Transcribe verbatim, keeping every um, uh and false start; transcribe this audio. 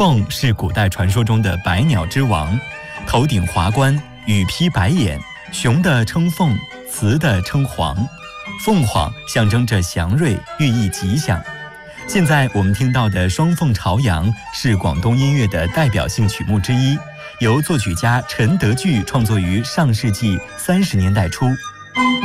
凤是古代传说中的百鸟之王，头顶华冠，羽披白眼，雄的称凤，雌的称凰。凤凰象征着祥瑞，寓意吉祥。现在我们听到的《双凤朝阳》是广东音乐的代表性曲目之一，由作曲家陈德炬创作于上世纪三十年代初。